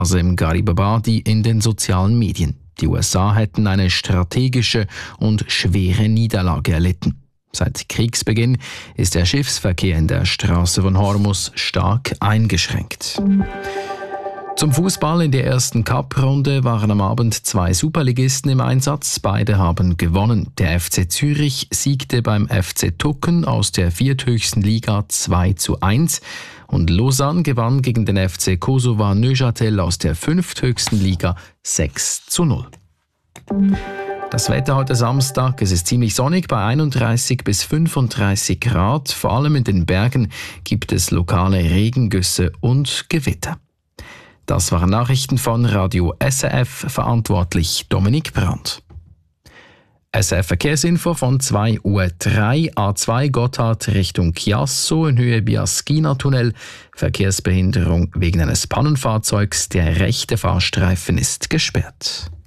Qasem Garibabadi in den sozialen Medien. Die USA hätten eine strategische und schwere Niederlage erlitten. Seit Kriegsbeginn ist der Schiffsverkehr in der Straße von Hormuz stark eingeschränkt. Zum Fußball in der ersten Cup-Runde waren am Abend 2 Superligisten im Einsatz. Beide haben gewonnen. Der FC Zürich siegte beim FC Tucken aus der vierthöchsten Liga 2:1 und Lausanne gewann gegen den FC Kosova Neuchâtel aus der fünfthöchsten Liga 6:0. Das Wetter heute Samstag, es ist ziemlich sonnig bei 31 bis 35 Grad. Vor allem in den Bergen gibt es lokale Regengüsse und Gewitter. Das waren Nachrichten von Radio SRF, verantwortlich Dominik Brandt. SRF Verkehrsinfo von 2:03 Uhr, A2 Gotthard Richtung Chiasso in Höhe Biaschina-Tunnel. Verkehrsbehinderung wegen eines Pannenfahrzeugs, der rechte Fahrstreifen ist gesperrt.